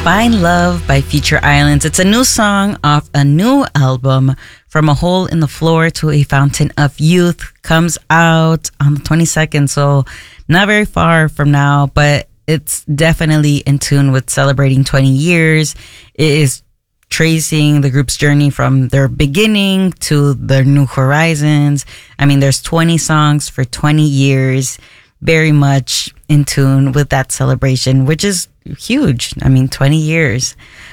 Find Love by Future Islands. It's a new song off a new album, From a Hole in the Floor to a Fountain of Youth. Comes out on the 22nd, so not very far from now, but it's definitely in tune with celebrating 20 years. It is tracing the group's journey from their beginning to their new horizons. I mean, there's 20 songs for 20 years, very much in tune with that celebration, which is huge. I mean, 20 years.